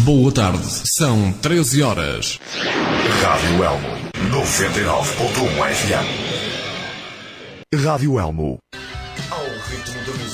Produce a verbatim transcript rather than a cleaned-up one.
Boa tarde, são treze horas. Rádio Elmo, noventa e nove ponto um F M. Rádio Elmo.